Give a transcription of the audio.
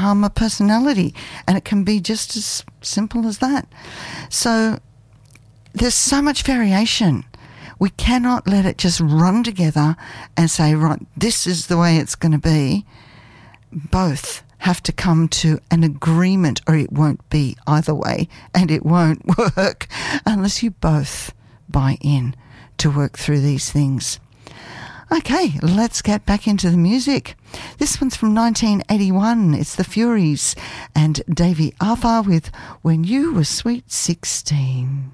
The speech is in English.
harm a personality, and it can be just as simple as that. So there's so much variation. We cannot let it just run together and say, right, this is the way it's going to be. Both have to come to an agreement, or it won't be either way, and it won't work unless you both buy in to work through these things. Okay, let's get back into the music. This one's from 1981. It's the Furies and Davey Arthur with When You Were Sweet 16.